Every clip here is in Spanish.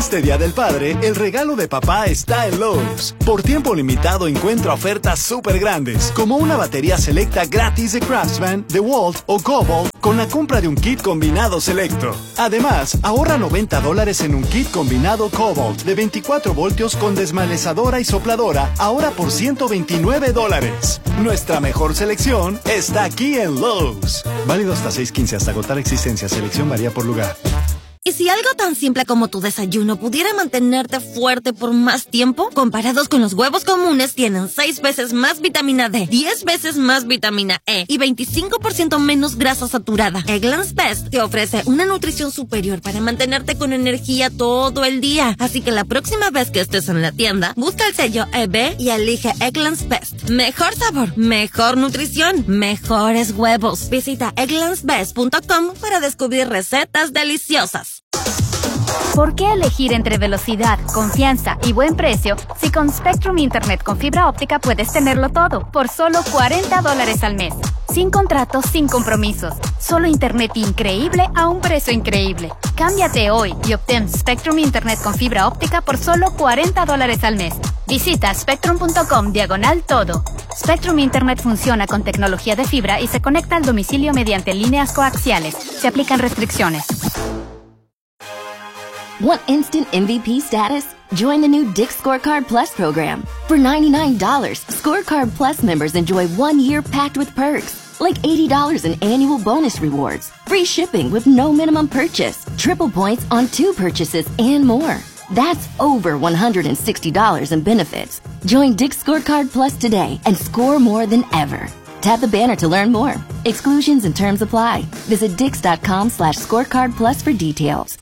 Este Día del Padre, el regalo de papá está en Lowe's. Por tiempo limitado encuentra ofertas súper grandes, como una batería selecta gratis de Craftsman, DeWalt o Cobalt con la compra de un kit combinado selecto. Además, ahorra $90 en un kit combinado Cobalt de 24 voltios con desmalezadora y sopladora, ahora por $129. Nuestra mejor selección está aquí en Lowe's. Válido hasta 6/15 hasta agotar existencia. Selección varía por lugar. ¿Y si algo tan simple como tu desayuno pudiera mantenerte fuerte por más tiempo? Comparados con los huevos comunes, tienen 6 veces más vitamina D, 10 veces más vitamina E y 25% menos grasa saturada. Eggland's Best te ofrece una nutrición superior para mantenerte con energía todo el día. Así que la próxima vez que estés en la tienda, busca el sello EB y elige Eggland's Best. Mejor sabor, mejor nutrición, mejores huevos. Visita egglandsbest.com para descubrir recetas deliciosas. ¿Por qué elegir entre velocidad, confianza y buen precio si con Spectrum Internet con fibra óptica puedes tenerlo todo por solo $40 al mes? Sin contratos, sin compromisos. Solo internet increíble a un precio increíble. Cámbiate hoy y obtén Spectrum Internet con fibra óptica por solo $40 al mes. Visita spectrum.com/todo. Spectrum Internet funciona con tecnología de fibra y se conecta al domicilio mediante líneas coaxiales. Se aplican restricciones. Want instant MVP status? Join the new Dick's Scorecard Plus program. For $99, Scorecard Plus members enjoy 1 year packed with perks, like $80 in annual bonus rewards, free shipping with no minimum purchase, triple points on 2 purchases, and more. That's over $160 in benefits. Join Dick's Scorecard Plus today and score more than ever. Tap the banner to learn more. Exclusions and terms apply. Visit dix.com/scorecard plus for details.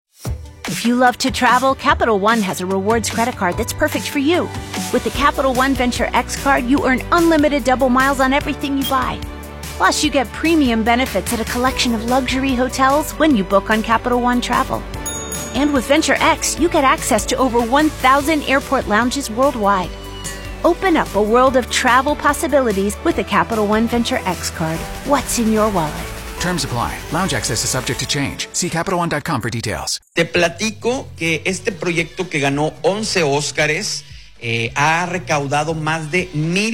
If you love to travel, Capital One has a rewards credit card that's perfect for you. With the Capital One Venture X card, you earn unlimited double miles on everything you buy. Plus, you get premium benefits at a collection of luxury hotels when you book on Capital One Travel. And with Venture X, you get access to over 1,000 airport lounges worldwide. Open up a world of travel possibilities with the Capital One Venture X card. What's in your wallet? Terms apply. Lounge access is subject to change. See CapitalOne.com for details. Te platico que este proyecto que ganó 11 Óscares ha recaudado más de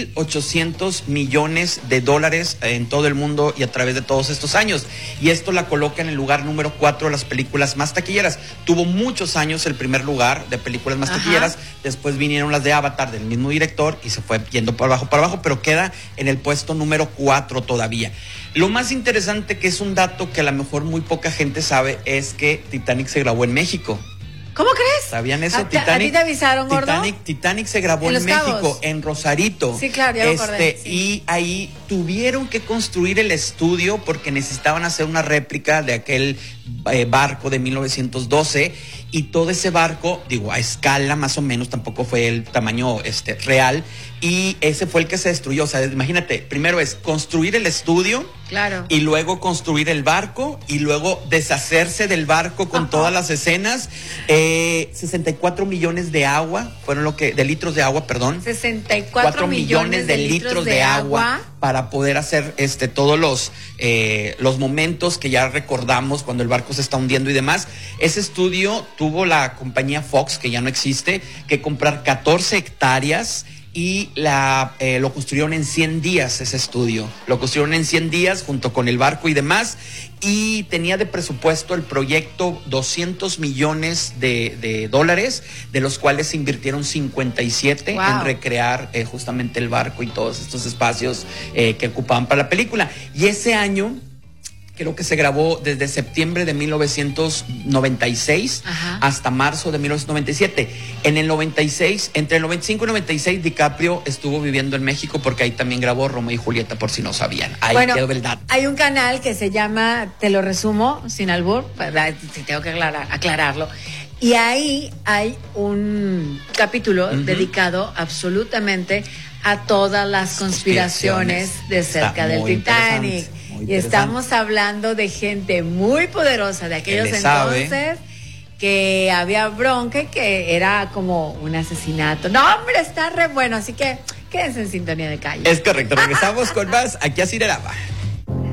$1,800 millones en todo el mundo y a través de todos estos años. Y esto la coloca en el lugar número 4 de las películas más taquilleras. Tuvo muchos años el primer lugar de películas más taquilleras. Después vinieron las de Avatar del mismo director y se fue yendo para abajo, pero queda en el puesto número 4 todavía. Lo más interesante, que es un dato que a lo mejor muy poca gente sabe, es que Titanic se grabó en México. ¿Cómo crees? ¿Sabían eso? ¿A ti te avisaron, gordo? Titanic se grabó en México, Cabos? En Rosarito. Sí, claro, ya me acordé. Sí. Y ahí tuvieron que construir el estudio porque necesitaban hacer una réplica de aquel barco de 1912, y todo ese barco, digo, a escala más o menos, tampoco fue el tamaño real, y ese fue el que se destruyó. O sea, imagínate, primero es construir el estudio, claro, y luego construir el barco, y luego deshacerse del barco con todas las escenas. 64 millones de agua, de litros de agua, perdón. 64 millones de litros de agua para poder hacer todos los momentos que ya recordamos cuando el barco se está hundiendo y demás. Ese estudio tuvo la compañía Fox, que ya no existe, que comprar 14 hectáreas y lo construyeron en 100 días ese estudio. Lo construyeron en 100 días junto con el barco y demás, y tenía de presupuesto el proyecto $200 millones de dólares, de los cuales se invirtieron 57 en recrear justamente el barco y todos estos espacios que ocupaban para la película. Y ese año creo que se grabó desde septiembre de 1996 hasta marzo de 1997. En el 96, entre el 95 y 96, DiCaprio estuvo viviendo en México, porque ahí también grabó Romeo y Julieta, por si no sabían. Ahí quedó el dato. Hay un canal que se llama, te lo resumo, sin albur, tengo que aclararlo. Y ahí hay un capítulo dedicado absolutamente a todas las conspiraciones de cerca del Titanic. Y estamos hablando de gente muy poderosa de aquellos entonces, que había bronca y que era como un asesinato. No, hombre, está re bueno, así que quédense en sintonía de Calle. Es correcto, regresamos con más aquí a Cinerama.